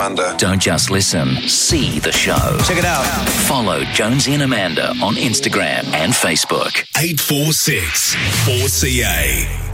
Amanda. Don't just listen, see the show. Check it out. Follow Jonesy and Amanda on Instagram and Facebook. 846 4CA.